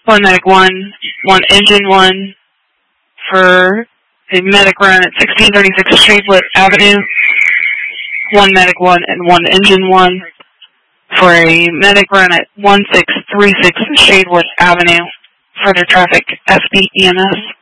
one Medic 1, one Engine 1 for a Medic run at 1636 Shadewood Avenue, one Medic 1 and one Engine 1 for a Medic run at 1636 Shadewood Avenue. Further traffic, SB EMS.